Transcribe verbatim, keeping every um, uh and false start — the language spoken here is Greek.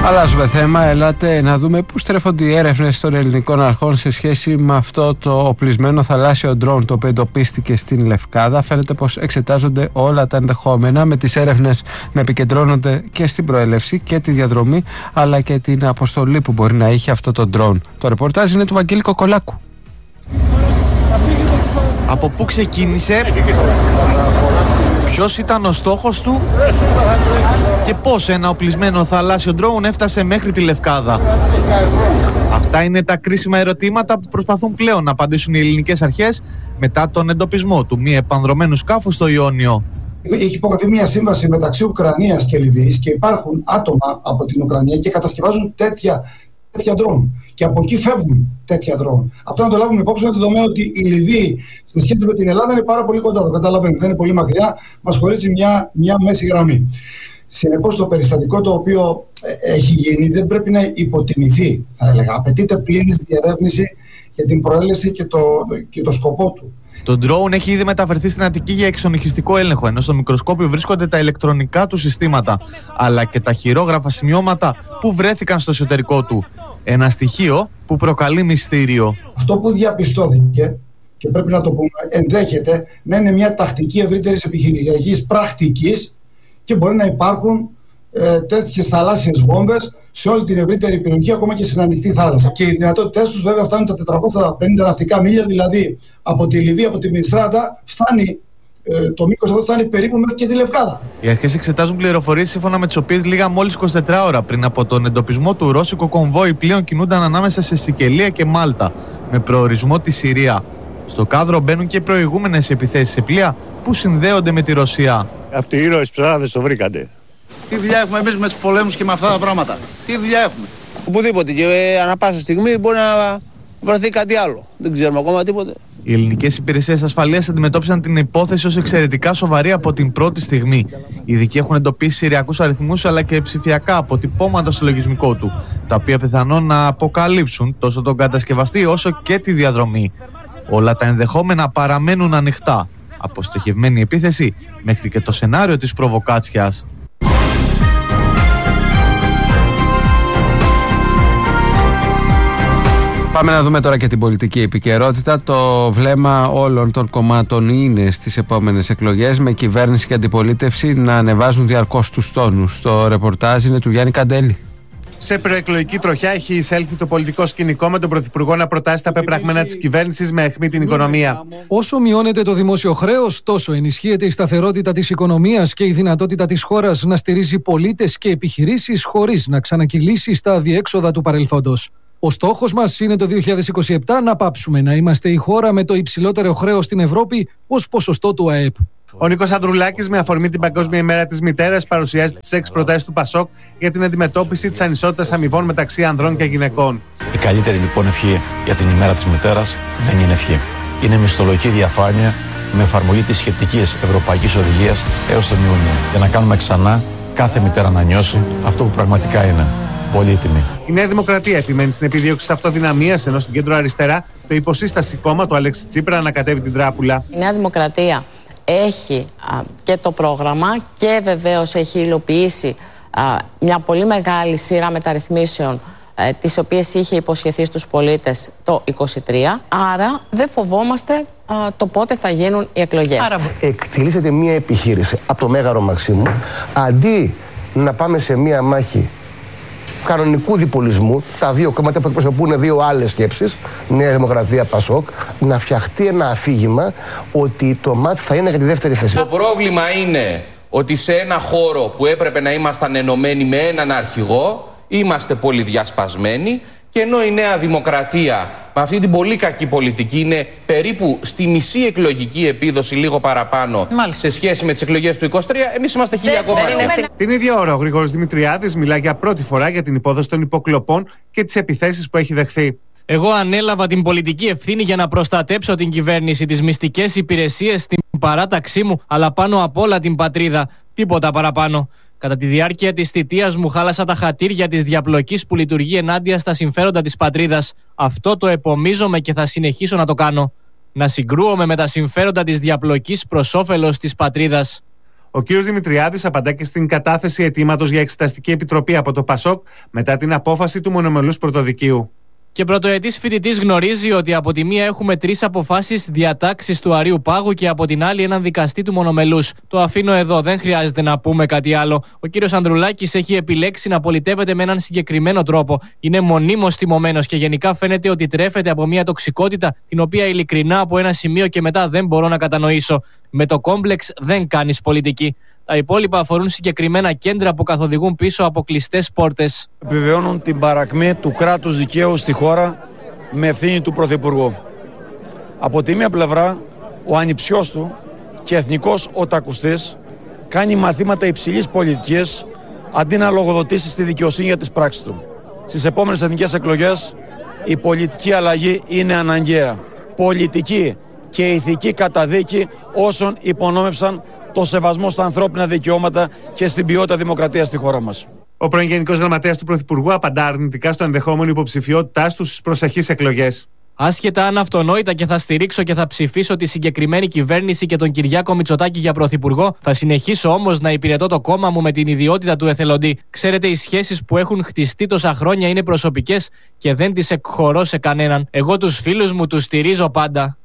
Αλλάζουμε θέμα, ελάτε να δούμε πού στρέφονται οι έρευνες των ελληνικών αρχών σε σχέση με αυτό το οπλισμένο θαλάσσιο ντρόουν το οποίο εντοπίστηκε στην Λευκάδα. Φαίνεται πως εξετάζονται όλα τα ενδεχόμενα, με τις έρευνες να επικεντρώνονται και στην προέλευση και τη διαδρομή αλλά και την αποστολή που μπορεί να είχε αυτό το ντρόουν. Το ρεπορτάζ είναι του Βαγγέλη Κοκολάκου. Από πού ξεκίνησε, ποιος ήταν ο στόχος του και πώς ένα οπλισμένο θαλάσσιο ντρόουν έφτασε μέχρι τη Λευκάδα. Αυτά είναι τα κρίσιμα ερωτήματα που προσπαθούν πλέον να απαντήσουν οι ελληνικές αρχές μετά τον εντοπισμό του μη επανδρωμένου σκάφους στο Ιόνιο. Έχει υπογραφεί μια σύμβαση μεταξύ Ουκρανίας και Λιβύης και υπάρχουν άτομα από την Ουκρανία και κατασκευάζουν τέτοια, τέτοια ντρόουν. Και από εκεί φεύγουν τέτοια ντρόουν. Αυτό να το λάβουμε υπόψη με το δεδομένο ότι η Λιβύη σε σχέση με την Ελλάδα είναι πάρα πολύ κοντά. Το καταλαβαίνετε, δεν είναι πολύ μακριά, μας χωρίζει μια, μια μέση γραμμή. Συνεπώς το περιστατικό το οποίο έχει γίνει δεν πρέπει να υποτιμηθεί, θα έλεγα. Απαιτείται πλήρης διερεύνηση για την προέλευση και το, και το σκοπό του. Το drone έχει ήδη μεταφερθεί στην Αττική για εξονυχιστικό έλεγχο, ενώ στο μικροσκόπιο βρίσκονται τα ηλεκτρονικά του συστήματα, αλλά και τα χειρόγραφα σημειώματα που βρέθηκαν στο εσωτερικό του. Ένα στοιχείο που προκαλεί μυστήριο. Αυτό που διαπιστώθηκε, και πρέπει να το πούμε, ενδέχεται να είναι μια τακτική ευρύτερης επιχειρησιακής πρακτικής και μπορεί να υπάρχουν ε, τέτοιες θαλάσσιες βόμβες σε όλη την ευρύτερη περιοχή, ακόμα και στην ανοιχτή θάλασσα. Και οι δυνατότητές τους βέβαια φτάνουν τα τετρακόσια πενήντα ναυτικά μίλια, δηλαδή από τη Λιβύη, από τη Μιστράτα, φτάνει, ε, το μήκος εδώ φτάνει περίπου μέχρι και τη Λευκάδα. Οι αρχές εξετάζουν πληροφορίες σύμφωνα με τις οποίες λίγα μόλις είκοσι τέσσερις ώρα πριν από τον εντοπισμό του ρώσικο κομβόι πλοίων κινούνταν ανάμεσα σε Σικελία και Μάλτα, με προορισμό τη Συρία. Στο κάδρο μπαίνουν και προηγούμενες επιθέσεις σε πλοία που συνδέονται με τη Ρωσία. Αυτοί οι ήρωες ψαράδες το βρήκανε. Τι δουλειά έχουμε εμείς με τους πολέμους και με αυτά τα πράγματα? Τι δουλειά έχουμε? Οπουδήποτε και ε, ανά πάσα στιγμή μπορεί να βρεθεί κάτι άλλο. Δεν ξέρουμε ακόμα τίποτε. Οι ελληνικές υπηρεσίες ασφαλείας αντιμετώπισαν την υπόθεση ως εξαιρετικά σοβαρή από την πρώτη στιγμή. Οι ειδικοί έχουν εντοπίσει συριακούς αριθμούς αλλά και ψηφιακά αποτυπώματα στο λογισμικό του, τα οποία πιθανόν να αποκαλύψουν τόσο τον κατασκευαστή όσο και τη διαδρομή. Όλα τα ενδεχόμενα παραμένουν ανοιχτά, από στοχευμένη επίθεση μέχρι και το σενάριο της προβοκάτσιας. Πάμε να δούμε τώρα και την πολιτική επικαιρότητα. Το βλέμμα όλων των κομμάτων είναι στις επόμενες εκλογές, με κυβέρνηση και αντιπολίτευση να ανεβάζουν διαρκώς τους τόνους. Το ρεπορτάζ είναι του Γιάννη Καντέλη. Σε προεκλογική τροχιά έχει εισέλθει το πολιτικό σκηνικό, με τον Πρωθυπουργό να προτάσει τα πεπραγμένα της κυβέρνησης με αιχμή την οικονομία. Όσο μειώνεται το δημόσιο χρέος, τόσο ενισχύεται η σταθερότητα της οικονομίας και η δυνατότητα της χώρας να στηρίζει πολίτες και επιχειρήσεις χωρίς να ξανακυλήσει στα αδιέξοδα του παρελθόντος. Ο στόχος μας είναι το δύο χιλιάδες είκοσι επτά να πάψουμε να είμαστε η χώρα με το υψηλότερο χρέος στην Ευρώπη ως ποσοστό του ΑΕΠ. Ο Νίκος Ανδρουλάκης, με αφορμή την Παγκόσμια ημέρα της μητέρας, παρουσιάζει τις έξι προτάσεις του Πασόκ για την αντιμετώπιση της ανισότητας αμοιβών μεταξύ ανδρών και γυναικών. Η καλύτερη λοιπόν ευχή για την ημέρα της μητέρας δεν είναι ευχή. Είναι μισθολογική διαφάνεια με εφαρμογή της σχετικής ευρωπαϊκής οδηγίας έως τον Ιούνιο, για να κάνουμε ξανά κάθε μητέρα να νιώσει αυτό που πραγματικά είναι. Πολύτιμη. Η Νέα Δημοκρατία επιμένει στην επιδίωξη της αυτοδυναμίας, ενώ στην κέντρο αριστερά το υποσύσταση κόμμα του Αλέξη Τσίπρα ανακατεύει την τράπουλα. Η Νέα Δημοκρατία έχει α, και το πρόγραμμα και βεβαίως έχει υλοποιήσει α, μια πολύ μεγάλη σειρά μεταρρυθμίσεων, α, τις οποίες είχε υποσχεθεί στους πολίτες το είκοσι τρία. Άρα δεν φοβόμαστε α, το πότε θα γίνουν οι εκλογές. Άρα... Εκτελήσεται μια επιχείρηση από το Μέγαρο Μαξίμου, αντί να πάμε σε μια μάχη κανονικού διπολισμού, τα δύο κόμματα που εκπροσωπούν δύο άλλες σκέψεις, Νέα Δημοκρατία, Πασόκ, να φτιαχτεί ένα αφήγημα ότι το μάτς θα είναι για τη δεύτερη θέση. Το πρόβλημα είναι ότι σε ένα χώρο που έπρεπε να ήμασταν ενωμένοι με έναν αρχηγό, είμαστε πολύ διασπασμένοι, και ενώ η Νέα Δημοκρατία με αυτή την πολύ κακή πολιτική είναι περίπου στη μισή εκλογική επίδοση, λίγο παραπάνω, μάλιστα, σε σχέση με τις εκλογές του είκοσι τρία, εμείς είμαστε χίλια ακόμα. Την ίδια ώρα ο Γρηγόρης Δημητριάδης μιλά για πρώτη φορά για την υπόθεση των υποκλοπών και τις επιθέσεις που έχει δεχθεί. Εγώ ανέλαβα την πολιτική ευθύνη για να προστατέψω την κυβέρνηση, τις μυστικές υπηρεσίες, την παράταξή μου, αλλά πάνω απ' όλα την πατρίδα. Τίποτα παραπάνω. Κατά τη διάρκεια της θητείας μου χάλασα τα χατήρια της διαπλοκής που λειτουργεί ενάντια στα συμφέροντα της πατρίδας. Αυτό το επομίζομαι και θα συνεχίσω να το κάνω. Να συγκρούομαι με τα συμφέροντα της διαπλοκής προς όφελος της πατρίδας. Ο κ. Δημητριάδης απαντά και στην κατάθεση αιτήματος για εξεταστική επιτροπή από το ΠΑΣΟΚ μετά την απόφαση του μονομελούς πρωτοδικείου. Και πρωτοετής φοιτητής γνωρίζει ότι από τη μία έχουμε τρεις αποφάσεις διατάξεις του Αρείου Πάγου και από την άλλη έναν δικαστή του μονομελούς. Το αφήνω εδώ, δεν χρειάζεται να πούμε κάτι άλλο. Ο κύριος Ανδρουλάκης έχει επιλέξει να πολιτεύεται με έναν συγκεκριμένο τρόπο. Είναι μονίμως τιμωμένος και γενικά φαίνεται ότι τρέφεται από μια τοξικότητα την οποία ειλικρινά από ένα σημείο και μετά δεν μπορώ να κατανοήσω. Με το κόμπλεξ δεν κάνεις πολιτική. Τα υπόλοιπα αφορούν συγκεκριμένα κέντρα που καθοδηγούν πίσω από κλειστές πόρτες. Επιβεβαιώνουν την παρακμή του κράτους δικαίου στη χώρα με ευθύνη του Πρωθυπουργού. Από τη μία πλευρά, ο ανιψιός του και εθνικός οτακουστής κάνει μαθήματα υψηλής πολιτικής αντί να λογοδοτήσει στη δικαιοσύνη για τις πράξεις του. Στις επόμενες εθνικές εκλογές η πολιτική αλλαγή είναι αναγκαία. Πολιτική και ηθική καταδίκη όσων υπονόμευσαν το σεβασμό στα ανθρώπινα δικαιώματα και στην ποιότητα δημοκρατίας στη χώρα μας. Ο πρώην Γενικός Γραμματέας του Πρωθυπουργού απαντά αρνητικά στο ενδεχόμενο υποψηφιότητάς του στις προσεχείς εκλογές. Άσχετα αν αυτονόητα και θα στηρίξω και θα ψηφίσω τη συγκεκριμένη κυβέρνηση και τον Κυριάκο Μητσοτάκη για πρωθυπουργό, θα συνεχίσω όμως να υπηρετώ το κόμμα μου με την ιδιότητα του εθελοντή. Ξέρετε, οι σχέσεις που έχουν χτιστεί τόσα χρόνια είναι προσωπικές και δεν τις εκχωρώ σε κανέναν. Εγώ τους φίλους μου τους στηρίζω πάντα.